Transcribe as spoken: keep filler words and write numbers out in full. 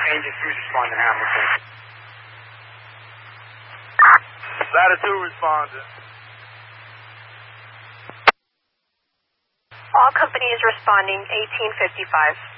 Agent two responding, Hamilton. Latitude responding. All companies responding, eighteen fifty-five.